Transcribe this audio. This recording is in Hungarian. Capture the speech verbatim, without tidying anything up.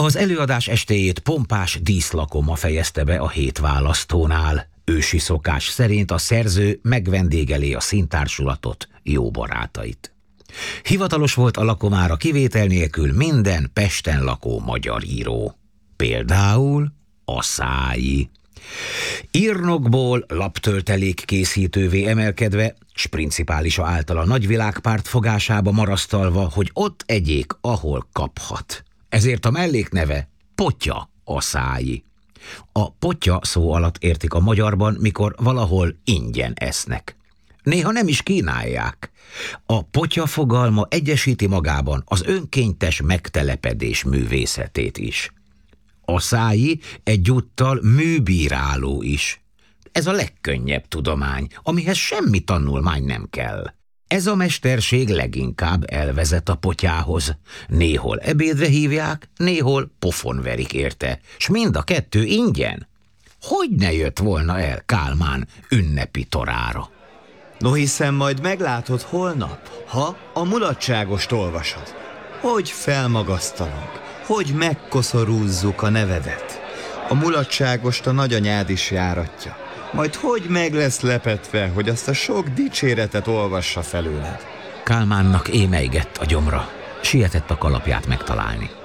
Az előadás estéjét pompás díszlakoma fejezte be a hét választónál. Ősi szokás szerint a szerző megvendégeli a színtársulatot, jó barátait. Hivatalos volt a lakomára kivétel nélkül minden Pesten lakó magyar író. Például a Szályi. Írnokból laptöltelék készítővé emelkedve, s principálisa által a nagyvilágpárt fogásába marasztalva, hogy ott egyék, ahol kaphat. Ezért a mellékneve Potya a Szályi. A potya szó alatt értik a magyarban, mikor valahol ingyen esznek. Néha nem is kínálják. A potya fogalma egyesíti magában az önkénytes megtelepedés művészetét is. A Szályi egyúttal műbíráló is. Ez a legkönnyebb tudomány, amihez semmi tanulmány nem kell. Ez a mesterség leginkább elvezet a potyához. Néhol ebédre hívják, néhol pofon verik érte, s mind a kettő ingyen. Hogy ne jött volna el Kálmán ünnepi torára? No hiszen majd meglátod holnap, ha a mulatságost olvasod. Hogy felmagasztalunk, hogy megkoszorúzzuk a nevedet. A mulatságost a nagyanyád is járatja. Majd hogy meg lesz lepetve, hogy azt a sok dicséretet olvassa felőled. Kálmánnak émeigett a gyomra, sietett a kalapját megtalálni.